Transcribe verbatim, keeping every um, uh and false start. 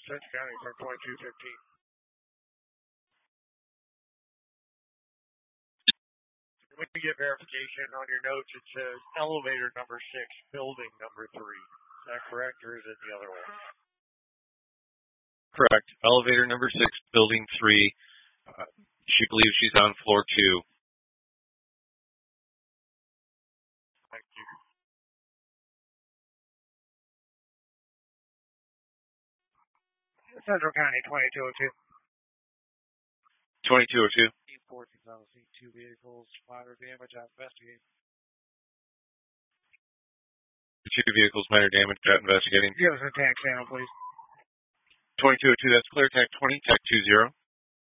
Central County for twenty-two fifteen. When you get verification on your notes, it says elevator number six, building number three. Is that correct, or is it the other way? Correct. Elevator number six, building three. Uh, she believes she's on floor two. Thank you. Central County twenty-two oh two. twenty-two oh two. fourteen thousand two vehicles, minor damage, out investigating. Two vehicles, minor damage, out investigating. Give us a tax channel, please. twenty-two oh two, that's clear, tech twenty, tech two zero.